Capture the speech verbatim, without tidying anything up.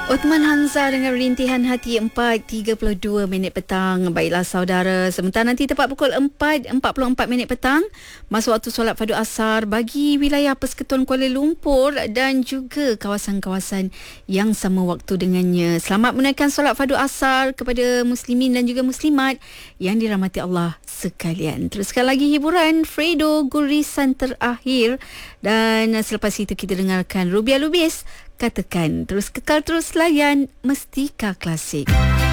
Uthman Hamzah dengan Rintihan Hati empat tiga puluh dua minit petang. Baiklah saudara, sebentar nanti tepat pukul empat empat puluh empat minit petang masa waktu solat fardu asar bagi wilayah Persekutuan Kuala Lumpur dan juga kawasan-kawasan yang sama waktu dengannya. Selamat menunaikan solat fardu asar kepada muslimin dan juga muslimat yang dirahmati Allah sekalian. Teruskan lagi hiburan Fredo Gurisan terakhir dan selepas itu kita dengarkan Rubiah Lubis Katakan. Terus kekal terus layan Mestika Klasik.